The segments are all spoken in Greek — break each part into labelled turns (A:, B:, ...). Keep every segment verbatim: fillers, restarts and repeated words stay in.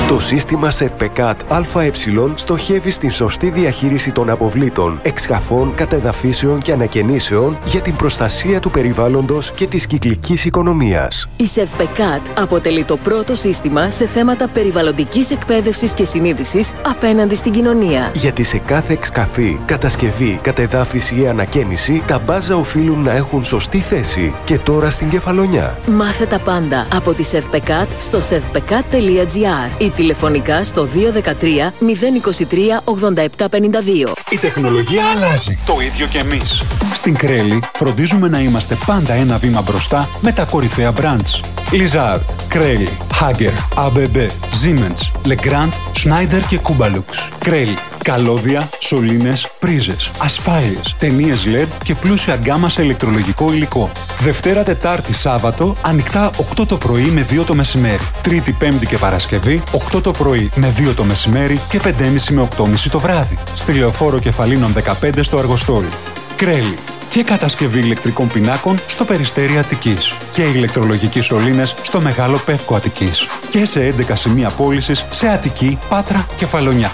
A: Το σύστημα ΣΕΔΠΕΚΑΤ ΑΕ στοχεύει στην σωστή διαχείριση των αποβλήτων, εξκαφών, κατεδαφίσεων και ανακαινήσεων για την προστασία του περιβάλλοντος και της κυκλικής οικονομίας.
B: Η ΣΕΔΠΕΚΑΤ αποτελεί το πρώτο σύστημα σε θέματα περιβαλλοντικής εκπαίδευσης και συνείδησης απέναντι στην κοινωνία.
A: Γιατί σε κάθε εξκαφή, κατασκευή, κατεδάφιση ή ανακαίνιση, τα μπάζα οφείλουν να έχουν σωστή θέση. Και τώρα στην Κεφαλονιά.
B: Μάθε τα πάντα από τη ΣΕΔΠΕΚΑΤ στο σεδπεκατ τελεία τζι άρ ή τηλεφωνικά στο δύο ένα τρία μηδέν είκοσι τρία ογδόντα επτά πενήντα δύο.
C: Η τεχνολογία αλλάζει. Το ίδιο και εμείς. Στην Κρέλη φροντίζουμε να είμαστε πάντα ένα βήμα μπροστά με τα κορυφαία brands. Lizard, Κρέλη, Hager, έι μπι μπι, Siemens, Legrand, Schneider και Kubalux. Κρέλη. Καλώδια, σωλήνες, πρίζες, ασφάλειες, ταινίες ελ ι ντι και πλούσια γκάμα σε ηλεκτρολογικό υλικό. Δευτέρα, Τετάρτη, Σάββατο, ανοιχτά οκτώ το πρωί με δύο το μεσημέρι. Τρίτη, Πέμπτη και Παρασκευή, οκτώ το πρωί με δύο το μεσημέρι και πέντε και μισή με οκτώ και μισή το βράδυ. Στη Λεωφόρο Κεφαλίνων δεκαπέντε στο Αργοστόλι. Κρέλη. Και κατασκευή ηλεκτρικών πινάκων στο Περιστέρι Αττικής. Και ηλεκτρολογικοί σωλήνες στο Μεγάλο Πεύκο Αττικής. Και σε έντεκα σημεία πώλησης σε Αττική, Πάτρα και Φαλονιά.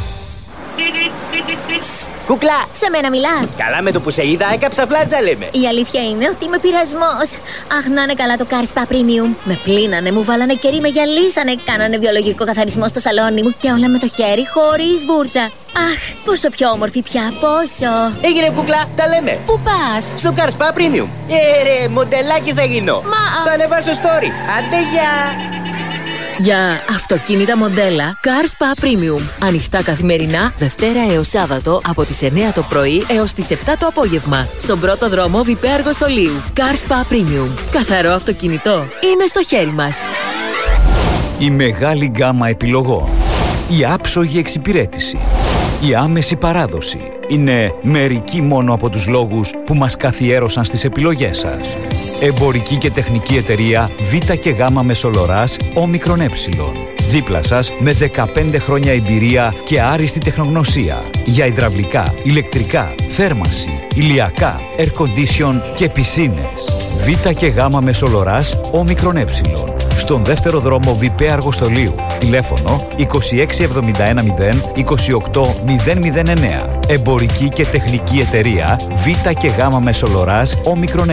D: Κούκλα, σε μένα μιλάς?
E: Καλά, με το που σε είδα έκαψα φλάτζα, λέμε.
D: Η αλήθεια είναι ότι είμαι πειρασμός. Αχ, να είναι καλά το Car Spa Premium. Με πλύνανε, μου βάλανε κερί, με γυαλίσανε, κάνανε βιολογικό καθαρισμό στο σαλόνι μου και όλα με το χέρι, χωρίς βούρτσα. Αχ, πόσο πιο όμορφη πια, πόσο.
E: Έγινε, Κούκλα, τα λέμε.
D: Πού πας?
E: Στο Car Spa Premium. Ε, ρε, μοντελάκι θα γίνω.
D: Μα.
E: Θα ανεβάσω story. Άντε, γεια.
B: Για αυτοκίνητα μοντέλα Car Spa Premium. Ανοιχτά καθημερινά, Δευτέρα έως Σάββατο από τις εννιά το πρωί έως τις επτά το απόγευμα. Στον πρώτο δρόμο Βιπέ Αργοστολίου. Car Spa Premium. Καθαρό αυτοκίνητο είναι στο χέρι μας.
F: Η μεγάλη γκάμα επιλογών. Η άψογη εξυπηρέτηση. Η άμεση παράδοση. Είναι μερικοί μόνο από τους λόγους που μας καθιέρωσαν στις επιλογές σας. Εμπορική και τεχνική εταιρεία Β και Γ Μεσολοράς Όμικρον Ε. Δίπλα σας με δεκαπέντε χρόνια εμπειρία και άριστη τεχνογνωσία για υδραυλικά, ηλεκτρικά, θέρμανση, ηλιακά, air condition και πισίνες. Β και Γ Μεσολοράς Όμικρον Ε. Στον δεύτερο δρόμο Βιπέ Αργοστολίου. Τηλέφωνο είκοσι έξι εβδομήντα ένα μηδέν είκοσι οκτώ μηδέν μηδέν εννέα. Εμπορική και τεχνική εταιρεία Β και Γ Μεσολοράς Όμικρον Ε.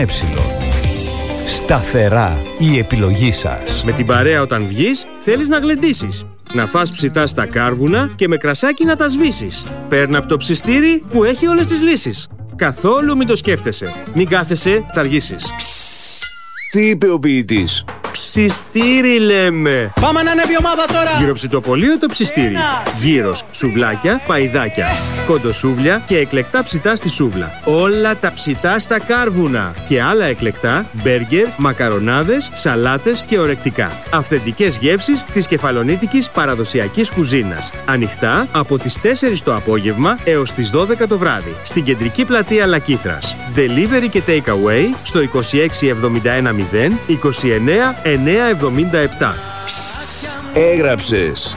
F: Σταθερά η επιλογή σας.
G: Με την παρέα όταν βγεις, θέλεις να γλεντήσεις. Να φας ψητά στα κάρβουνα και με κρασάκι να τα σβήσεις. Παίρνα από το ψιστήρι που έχει όλες τις λύσεις. Καθόλου μην το σκέφτεσαι. Μην κάθεσαι, θα αργήσεις.
H: Τι είπε ο ποιητής?
G: Ψιστήρι λέμε.
I: Πάμε να ανέβει η ομάδα τώρα.
G: Γυροψητοπολείο το ψιστήρι.
I: Ένα.
G: Γύρος, σουβλάκια, παϊδάκια. Κοντοσούβλια και εκλεκτά ψητά στη σούβλα. Όλα τα ψητά στα κάρβουνα. Και άλλα εκλεκτά, μπέργκερ, μακαρονάδες, σαλάτες και ορεκτικά. Αυθεντικές γεύσεις της κεφαλονίτικης παραδοσιακής κουζίνας. Ανοιχτά από τις τέσσερις το απόγευμα έως τις δώδεκα το βράδυ. Στην κεντρική πλατεία Λακήθρας. Delivery και take away στο είκοσι έξι εβδομήντα ένα μηδέν είκοσι εννέα εννιακόσια εβδομήντα επτά.
H: Έγραψες.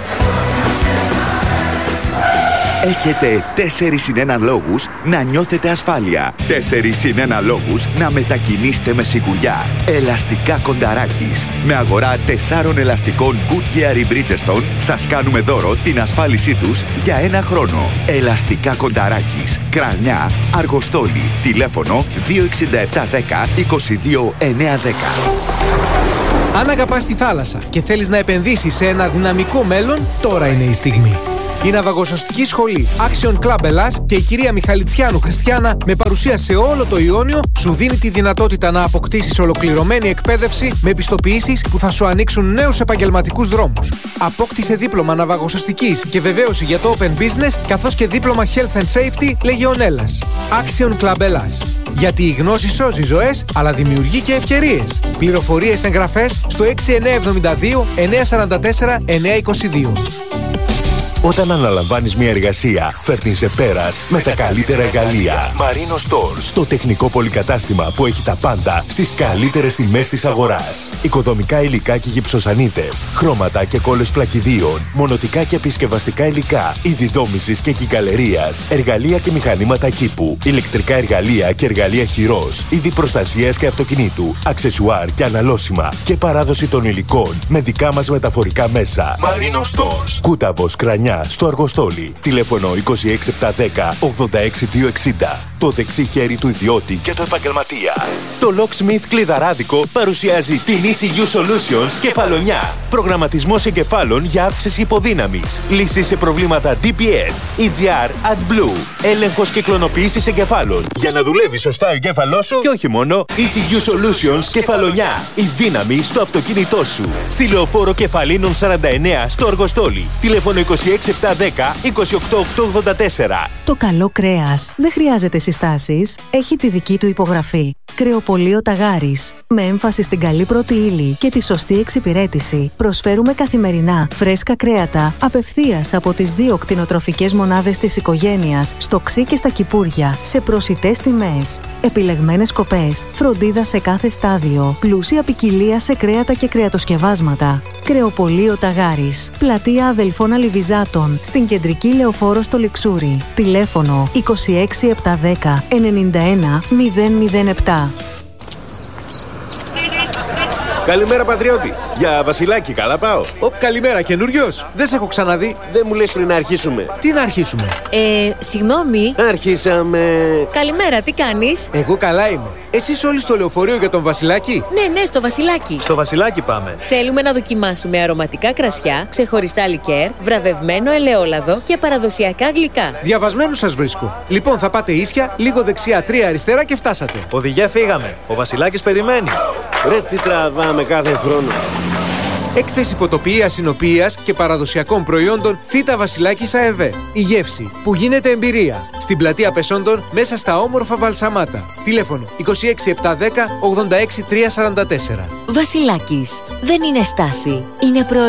H: Έχετε τέσσερις συν ένα λόγους να νιώθετε ασφάλεια. τέσσερις συν ένα λόγους να μετακινήσετε με σιγουριά. Ελαστικά Κονταράκης. Με αγορά τεσσάρων ελαστικών Goodyear ή Bridgestone σας κάνουμε δώρο την ασφάλισή τους για ένα χρόνο. Ελαστικά Κονταράκης. Κρανιά, Αργοστόλι. Τηλέφωνο δύο εξήντα επτά δέκα είκοσι δύο εννιακόσια δέκα.
J: Αν αγαπάς τη θάλασσα και θέλεις να επενδύσεις σε ένα δυναμικό μέλλον, τώρα είναι η στιγμή. Η ναυαγοσωστική σχολή Action Club Ελλάς και η κυρία Μιχαλητσιάνου Χριστιάνα, με παρουσία σε όλο το Ιόνιο, σου δίνει τη δυνατότητα να αποκτήσεις ολοκληρωμένη εκπαίδευση με επιστοποιήσεις που θα σου ανοίξουν νέους επαγγελματικούς δρόμους. Απόκτησε δίπλωμα ναυαγοσωστικής και βεβαίωση για το Open Business, καθώς και δίπλωμα Health and Safety Λεγεωνέλλας. Action Club Ελλάς. Γιατί η γνώση σώζει ζωές, αλλά δημιουργεί και ευκαιρίες. Πληροφορίες, εγγραφές στο έξι εννιά εβδομήντα δύο εννιακόσια σαράντα τέσσερα εννιακόσια είκοσι δύο.
A: Όταν αναλαμβάνεις μια εργασία, φέρνεις σε πέρας με τα καλύτερα εργαλεία. Marino Stores, το τεχνικό πολυκατάστημα που έχει τα πάντα στις καλύτερες τιμές της αγοράς. Οικοδομικά υλικά και γυψοσανίδες, χρώματα και κόλλες πλακιδίων, μονοτικά και επισκευαστικά υλικά, είδη δόμησης και κυκαλερίας, εργαλεία και μηχανήματα κήπου, ηλεκτρικά εργαλεία και εργαλεία χειρός, είδη προστασίας και αυτοκινήτου, αξεσουάρ και αναλώσιμα και παράδοση των υλικών με δικά μας μεταφορικά μέσα. Marino Stores, Κούταβος, Κρανιά, στο Αργοστόλι. Τηλέφωνο είκοσι έξι επτακόσια δέκα ογδόντα έξι διακόσια εξήντα. Το δεξί χέρι του ιδιώτη και του επαγγελματία. Το Locksmith Κλειδαράδικο παρουσιάζει την ι σι γιου Solutions Κεφαλονιά. Προγραμματισμός εγκεφάλων για αύξηση υποδύναμης. Λύσεις σε προβλήματα ντι πι εφ, ι τζι αρ, AdBlue. Έλεγχος και κλωνοποίησης εγκεφάλων. Για να δουλεύει σωστά ο εγκέφαλός σου και όχι μόνο, ι σι γιου Solutions Κεφαλονιά. Η δύναμη στο αυτοκίνητό σου. Στη Λεωφόρο Κεφαλίνων σαράντα εννέα στο Αργοστόλι. Τηλέφωνο είκοσι έξι επτακόσια δέκα είκοσι οκτώ οκτακόσια ογδόντα τέσσερα.
I: Το καλό κρέας δεν χρειάζεται συστάσεις, έχει τη δική του υπογραφή. Κρεοπωλείο Ταγάρης. Με έμφαση στην καλή πρώτη ύλη και τη σωστή εξυπηρέτηση, προσφέρουμε καθημερινά φρέσκα κρέατα απευθείας από τις δύο κτηνοτροφικές μονάδες της οικογένειας, στο Ξύ και στα Κυπούρια, σε προσιτές τιμές. Επιλεγμένες κοπές, φροντίδα σε κάθε στάδιο, πλούσια ποικιλία σε κρέατα και κρεατοσκευάσματα. Κρεοπωλείο Ταγάρης. Πλατεία Αδελφών Αλιβιζάτων, στην κεντρική Λεωφόρο στο Λιξούρι. Τηλέφωνο είκοσι έξι επτακόσια δέκα ενενήντα ένα μηδέν μηδέν επτά.
K: Καλημέρα, πατριώτη. Για Βασιλάκι, καλά πάω.
J: Οπ, καλημέρα, καινούριος. Δεν σε έχω ξαναδεί.
K: Δεν μου λες πριν να αρχίσουμε.
J: Τι να αρχίσουμε?
B: Ε, συγγνώμη.
K: Αρχίσαμε.
B: Καλημέρα, τι κάνεις?
J: Εγώ καλά είμαι. Εσείς όλοι στο λεωφορείο για τον Βασιλάκι?
B: Ναι, ναι, στο Βασιλάκι.
L: Στο Βασιλάκι πάμε.
B: Θέλουμε να δοκιμάσουμε αρωματικά κρασιά, ξεχωριστά λικέρ, βραβευμένο ελαιόλαδο και παραδοσιακά γλυκά.
J: Διαβασμένους σας βρίσκω. Λοιπόν, θα πάτε ίσια, λίγο δεξιά, τρία αριστερά και φτάσατε.
L: Οδηγέ, φύγαμε. Ο Βασιλάκης περιμένει.
K: Ρε, τι τραβάμε κάθε χρόνο.
J: Έκθεση ποτοποιίας, συνοποιίας και παραδοσιακών προϊόντων Θήτα Βασιλάκης ΑΕΒ. Η γεύση που γίνεται εμπειρία. Στην πλατεία Πεσόντων, μέσα στα όμορφα Βαλσαμάτα. Τηλέφωνο είκοσι έξι επτακόσια δέκα ογδόντα έξι τριακόσια σαράντα τέσσερα.
B: Βασιλάκης. Δεν είναι στάση. Είναι προορισμό.